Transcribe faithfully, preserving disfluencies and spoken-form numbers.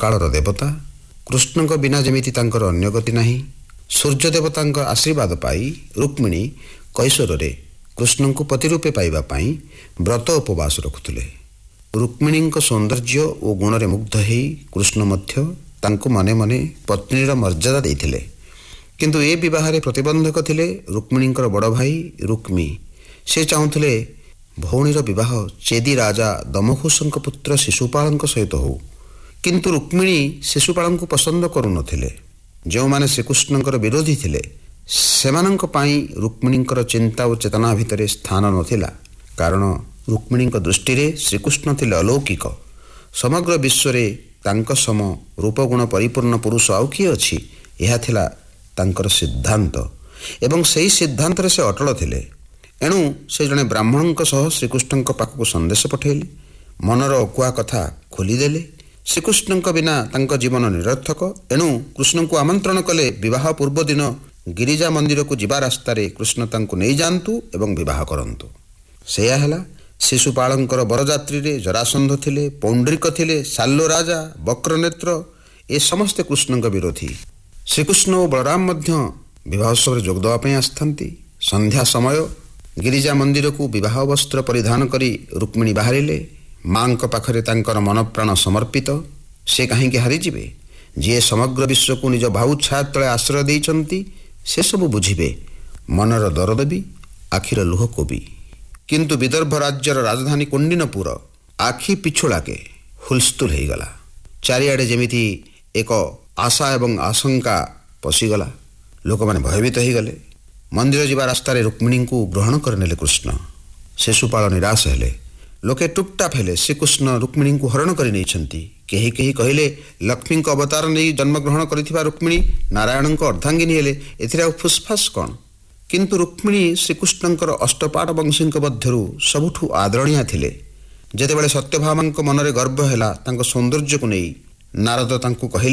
ସକାଳର ଦେବତା। କୃଷ୍ଣଙ୍କ ବିନା ଯେମିତି ତାଙ୍କର ଅନ୍ୟ ଗତି ନାହିଁ। ସୂର୍ଯ୍ୟ ଦେବତାଙ୍କ ଆଶୀର୍ବାଦ ପାଇ ରୁକ୍ମିଣୀ କୈଶୋରରେ କୃଷ୍ଣଙ୍କୁ ପତି ରୂପେ ପାଇବା ପାଇଁ ବ୍ରତ ଉପବାସ ରଖୁଥିଲେ। ରୁକ୍ମିଣୀଙ୍କ ସୌନ୍ଦର୍ଯ୍ୟ ଓ ଗୁଣରେ ମୁଗ୍ଧ ହେଇ କୃଷ୍ଣ ମଧ୍ୟ ତାଙ୍କୁ ମନେ ମନେ ପତ୍ନୀର ମର୍ଯ୍ୟାଦା ଦେଇଥିଲେ। କିନ୍ତୁ ଏ ବିବାହରେ ପ୍ରତିବନ୍ଧକ ଥିଲେ ରୁକ୍ମିଣୀଙ୍କର ବଡ଼ ଭାଇ ରୁକ୍ମୀ। ସେ ଚାହୁଁଥିଲେ ଭଉଣୀର ବିବାହ ଚେଦି ରାଜା ଦମଘୋଷଙ୍କ ପୁତ୍ର ଶିଶୁପାଳଙ୍କ ସହିତ ହେଉ। କିନ୍ତୁ ରୁକ୍ମିଣୀ ଶିଶୁପାଳଙ୍କୁ ପସନ୍ଦ କରୁନଥିଲେ। ଯେଉଁମାନେ ଶ୍ରୀକୃଷ୍ଣଙ୍କର ବିରୋଧୀ ଥିଲେ ସେମାନଙ୍କ ପାଇଁ ରୁକ୍ମିଣୀଙ୍କର ଚିନ୍ତା ଓ ଚେତନା ଭିତରେ ସ୍ଥାନ ନଥିଲା। କାରଣ ରୁକ୍ମିଣୀଙ୍କ ଦୃଷ୍ଟିରେ ଶ୍ରୀକୃଷ୍ଣ ଥିଲେ ଅଲୌକିକ। ସମଗ୍ର ବିଶ୍ୱରେ ତାଙ୍କ ସମ ରୂପଗୁଣ ପରିପୂର୍ଣ୍ଣ ପୁରୁଷ ଆଉ କିଏ ଅଛି, ଏହା ଥିଲା ତାଙ୍କର ସିଦ୍ଧାନ୍ତ ଏବଂ ସେହି ସିଦ୍ଧାନ୍ତରେ ସେ ଅଟଳ ଥିଲେ। ଏଣୁ ସେ ଜଣେ ବ୍ରାହ୍ମଣଙ୍କ ସହ ଶ୍ରୀକୃଷ୍ଣଙ୍କ ପାଖକୁ ସନ୍ଦେଶ ପଠାଇଲେ। ମନର ଅକୁହା କଥା ଖୋଲିଦେଲେ। ଶ୍ରୀକୃଷ୍ଣଙ୍କ ବିନା ତାଙ୍କ ଜୀବନ ନିରର୍ଥକ। ଏଣୁ କୃଷ୍ଣଙ୍କୁ ଆମନ୍ତ୍ରଣ କଲେ ବିବାହ ପୂର୍ବ ଦିନ ଗିରିଜା ମନ୍ଦିରକୁ ଯିବା ରାସ୍ତାରେ କୃଷ୍ଣ ତାଙ୍କୁ ନେଇଯାଆନ୍ତୁ ଏବଂ ବିବାହ କରନ୍ତୁ। ସେଇଆ ହେଲା। ଶିଶୁପାଳଙ୍କର ବରଯାତ୍ରୀରେ ଜରାସନ୍ଧ ଥିଲେ, ପୌଣ୍ଡ୍ରିକ ଥିଲେ, ଶାଲ୍ୟ ରାଜା, ବକ୍ରନେତ୍ର, ଏ ସମସ୍ତେ କୃଷ୍ଣଙ୍କ ବିରୋଧୀ। ଶ୍ରୀକୃଷ୍ଣ ଓ ବଳରାମ ମଧ୍ୟ ବିବାହ ଉତ୍ସବରେ ଯୋଗ ଦେବା ପାଇଁ ଆସିଥାନ୍ତି। ସନ୍ଧ୍ୟା ସମୟ। ଗିରିଜା ମନ୍ଦିରକୁ ବିବାହ ବସ୍ତ୍ର ପରିଧାନ କରି ରୁକ୍ମିଣୀ ବାହାରିଲେ। ମାଙ୍କ ପାଖରେ ତାଙ୍କର ମନପ୍ରାଣ ସମର୍ପିତ। ସେ କାହିଁକି ହାରିଯିବେ? ଯିଏ ସମଗ୍ର ବିଶ୍ୱକୁ ନିଜ ଭାଉ ଛାୟା ତଳେ ଆଶ୍ରୟ ଦେଇଛନ୍ତି ସେସବୁ ବୁଝିବେ। ମନର ଦରଦ ବି, ଆଖିର ଲୁହ କୋବି। କିନ୍ତୁ ବିଦର୍ଭ ରାଜ୍ୟର ରାଜଧାନୀ କୁଣ୍ଡିନପୁର ଆଖି ପିଛୁଳାକେ ହୁଲସ୍ଥୁଲ ହୋଇଗଲା। ଚାରିଆଡ଼େ ଯେମିତି ଏକ ଆଶା ଏବଂ ଆଶଙ୍କା ପଶିଗଲା। ଲୋକମାନେ ଭୟଭୀତ ହୋଇଗଲେ। ମନ୍ଦିର ଯିବା ରାସ୍ତାରେ ରୁକ୍ମିଣୀଙ୍କୁ ଗ୍ରହଣ କରିନେଲେ କୃଷ୍ଣ। ଶିଶୁପାଳ ନିରାଶ ହେଲେ। ଲୋକେ ଟୁପ୍ଟାପ୍ ହେଲେ ଶ୍ରୀକୃଷ୍ଣ ରୁକ୍ମିଣୀଙ୍କୁ ହରଣ କରି ନେଇଛନ୍ତି। କେହି କେହି କହିଲେ ଲକ୍ଷ୍ମୀଙ୍କ ଅବତାର ନେଇ ଜନ୍ମଗ୍ରହଣ କରିଥିବା ରୁକ୍ମିଣୀ ନାରାୟଣଙ୍କ ଅର୍ଦ୍ଧାଙ୍ଗିନୀ ହେଲେ, ଏଥିରେ ଆଉ ଫୁସ୍ଫାସ୍ କ'ଣ? କିନ୍ତୁ ରୁକ୍ମିଣୀ ଶ୍ରୀକୃଷ୍ଣଙ୍କର ଅଷ୍ଟପାଠ ବଂଶୀଙ୍କ ମଧ୍ୟରୁ ସବୁଠୁ ଆଦରଣୀୟା ଥିଲେ। ଯେତେବେଳେ ସତ୍ୟଭାମାଙ୍କ ମନରେ ଗର୍ବ ହେଲା ତାଙ୍କ ସୌନ୍ଦର୍ଯ୍ୟକୁ ନେଇ, ନାରଦ ତାଙ୍କୁ କହିଲେ